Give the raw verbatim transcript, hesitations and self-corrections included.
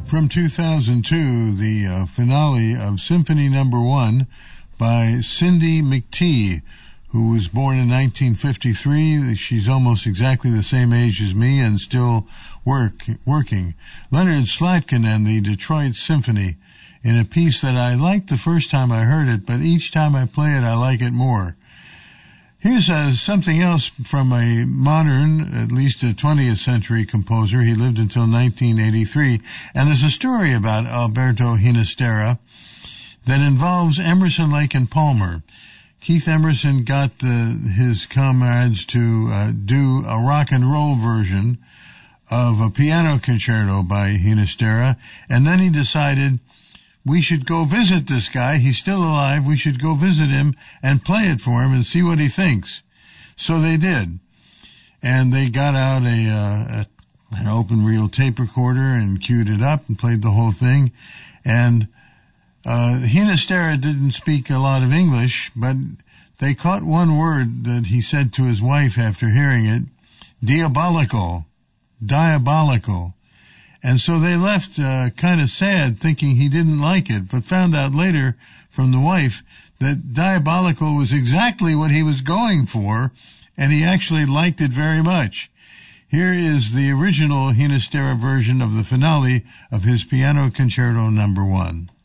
From two thousand two, the uh, finale of Symphony Number One by Cindy McTee, who was born in nineteen fifty-three. She's almost exactly the same age as me and still work working. Leonard Slatkin and the Detroit Symphony, in a piece that I liked the first time I heard it, but each time I play it, I like it more. Here's uh, something else from a modern, at least a twentieth century composer. He lived until nineteen eighty-three. And there's a story about Alberto Ginastera that involves Emerson, Lake and Palmer. Keith Emerson got uh, his comrades to uh, do a rock and roll version of a piano concerto by Ginastera, and then he decided we should go visit this guy. He's still alive. We should go visit him and play it for him and see what he thinks. So they did. And they got out a, uh, a an open reel tape recorder and queued it up and played the whole thing. And uh, Ginastera didn't speak a lot of English, but they caught one word that he said to his wife after hearing it: diabolical, diabolical. And so they left uh, kind of sad, thinking he didn't like it, but found out later from the wife that diabolical was exactly what he was going for, and he actually liked it very much. Here is the original Ginastera version of the finale of his Piano Concerto Number One.